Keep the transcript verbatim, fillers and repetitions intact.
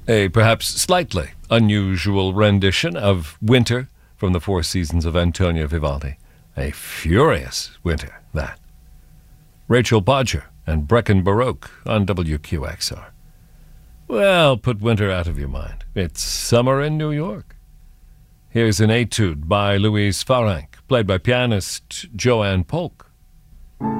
A perhaps slightly unusual rendition of Winter from the Four Seasons of Antonio Vivaldi. A furious winter, that. Rachel Bodger and Breckin Baroque on W Q X R. Well, put winter out of your mind. It's summer in New York. Here's an etude by Louise Farank, played by pianist Joanne Polk.